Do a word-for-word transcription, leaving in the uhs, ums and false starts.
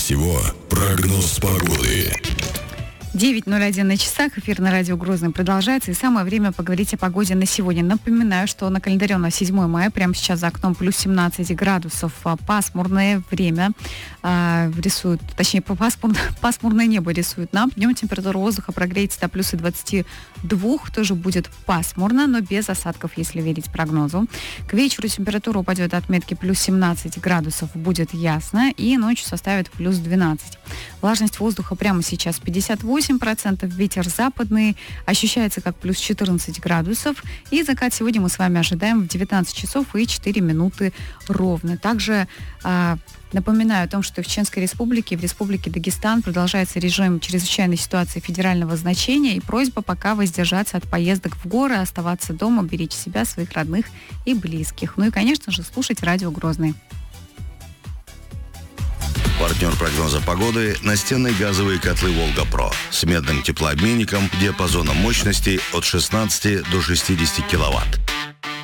всего прогноз погоды. девять ноль один на часах, эфир на радио Грозный продолжается, и самое время поговорить о погоде на сегодня. Напоминаю, что на календаре у нас седьмое мая, прямо сейчас за окном плюс семнадцать градусов, пасмурное время э, рисует, точнее, пасмурное, пасмурное небо рисует нам. Днем температура воздуха прогреется до плюс двадцати двух, тоже будет пасмурно, но без осадков, если верить прогнозу. К вечеру температура упадет до отметки плюс семнадцать градусов, будет ясно, и ночью составит плюс двенадцать. Влажность воздуха прямо сейчас пятьдесят восемь процентов, ветер западный, ощущается как плюс четырнадцать градусов, и закат сегодня мы с вами ожидаем в девятнадцать часов и четыре минуты ровно. Также а, напоминаю о том, что в Чеченской Республике, в Республике Дагестан продолжается режим чрезвычайной ситуации федерального значения, и просьба пока воздержаться от поездок в горы, оставаться дома, беречь себя, своих родных и близких. Ну и, конечно же, слушать радио Грозный. Партнер прогноза погоды – настенные газовые котлы «Волга-Про» с медным теплообменником диапазоном мощностей от шестнадцати до шестидесяти киловатт.